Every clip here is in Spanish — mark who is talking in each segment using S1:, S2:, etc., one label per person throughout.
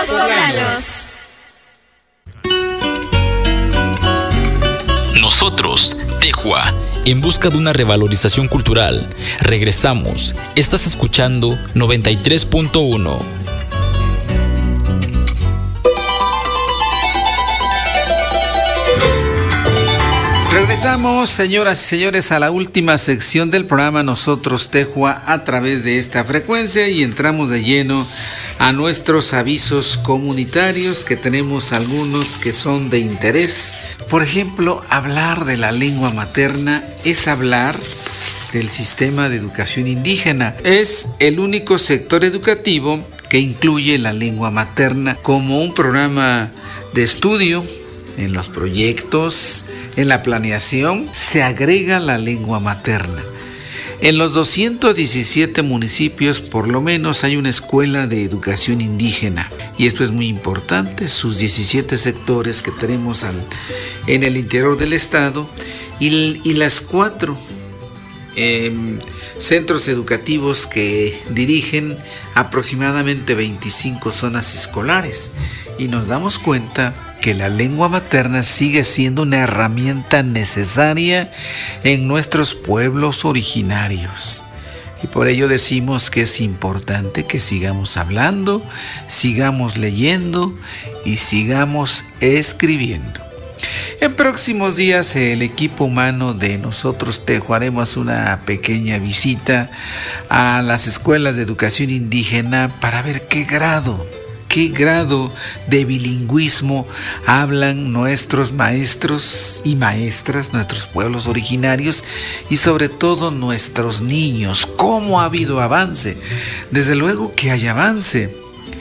S1: los poblanos.
S2: Nosotros, Tehua, en busca de una revalorización cultural. Regresamos. Estás escuchando 93.1.
S3: Regresamos, señoras y señores, a la última sección del programa Nosotros Tehua a través de esta frecuencia y entramos de lleno a nuestros avisos comunitarios, que tenemos algunos que son de interés. Por ejemplo, hablar de la lengua materna es hablar del sistema de educación indígena. Es el único sector educativo que incluye la lengua materna como un programa de estudio. En los proyectos, en la planeación, se agrega la lengua materna. En los 217 municipios, por lo menos, hay una escuela de educación indígena. Y esto es muy importante, sus 17 sectores que tenemos en el interior del estado y las 4 centros educativos que dirigen aproximadamente 25 zonas escolares. Y nos damos cuenta que la lengua materna sigue siendo una herramienta necesaria en nuestros pueblos originarios. Y por ello decimos que es importante que sigamos hablando, sigamos leyendo y sigamos escribiendo. En próximos días el equipo humano de Nosotros Tehua haremos una pequeña visita a las escuelas de educación indígena para ver qué grado de bilingüismo hablan nuestros maestros y maestras, nuestros pueblos originarios y sobre todo nuestros niños. ¿Cómo ha habido avance? Desde luego que hay avance.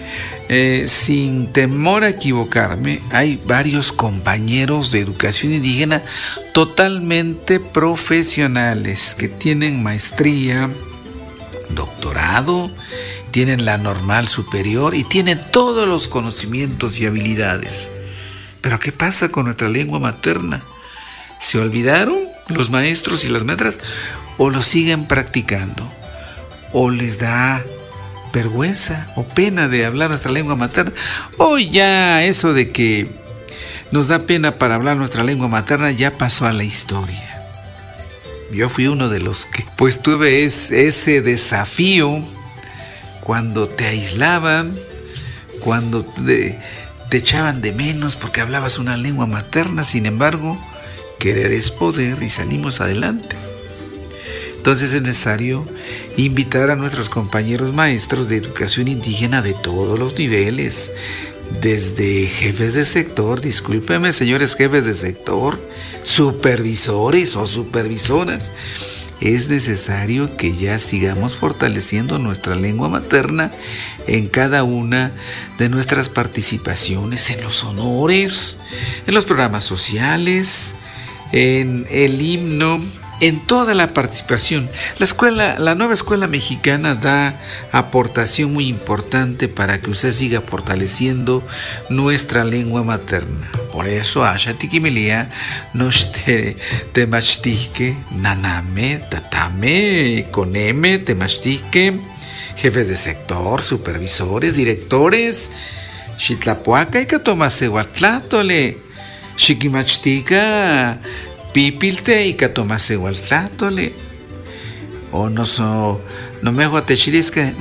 S3: Sin temor a equivocarme, hay varios compañeros de educación indígena totalmente profesionales que tienen maestría, doctorado, tienen la normal superior y tienen todos los conocimientos y habilidades. Pero ¿qué pasa con nuestra lengua materna? ¿Se olvidaron los maestros y las maestras o lo siguen practicando? ¿O les da vergüenza o pena de hablar nuestra lengua materna? Hoy ya eso de que nos da pena para hablar nuestra lengua materna ya pasó a la historia. Yo fui uno de los que pues tuve ese desafío cuando te aislaban, cuando te echaban de menos porque hablabas una lengua materna. Sin embargo, querer es poder y salimos adelante. Entonces es necesario invitar a nuestros compañeros maestros de educación indígena de todos los niveles, desde jefes de sector, discúlpeme señores jefes de sector, supervisores o supervisoras. Es necesario que ya sigamos fortaleciendo nuestra lengua materna en cada una de nuestras participaciones, en los honores, en los programas sociales, en el himno, en toda la participación. La nueva escuela mexicana da aportación muy importante para que usted siga fortaleciendo nuestra lengua materna. Por eso, Ashatikimelia nos temachtique, naname, tatame, coneme, temachtique, jefes de sector, supervisores, directores, Xitlapuaca y Catomacehuatlátole, Xiquimachtica, Pipilte y Catomacehuatlátole, o no me guatechilisque.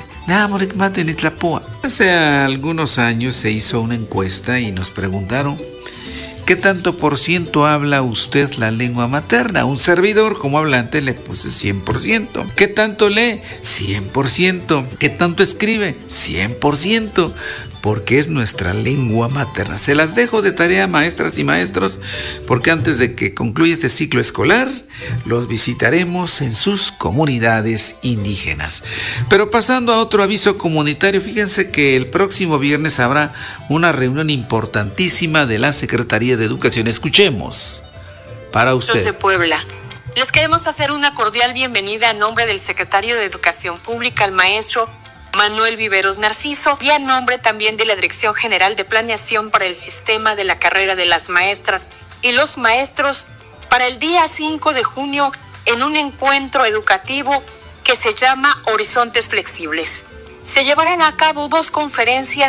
S3: Hace algunos años se hizo una encuesta y nos preguntaron ¿qué tanto por ciento habla usted la lengua materna? Un servidor como hablante le puse 100%. ¿Qué tanto lee? 100%. ¿Qué tanto escribe? 100%. Porque es nuestra lengua materna. Se las dejo de tarea, maestras y maestros, porque antes de que concluya este ciclo escolar, los visitaremos en sus comunidades indígenas. Pero pasando a otro aviso comunitario, fíjense que el próximo viernes habrá una reunión importantísima de la Secretaría de Educación. Escuchemos para usted.
S4: De Puebla. Les queremos hacer una cordial bienvenida a nombre del Secretario de Educación Pública, el maestro Manuel Viveros Narciso, y a nombre también de la Dirección General de Planeación para el Sistema de la Carrera de las Maestras y los Maestros, para el día 5 de junio en un encuentro educativo que se llama Horizontes Flexibles. Se llevarán a cabo 2 conferencias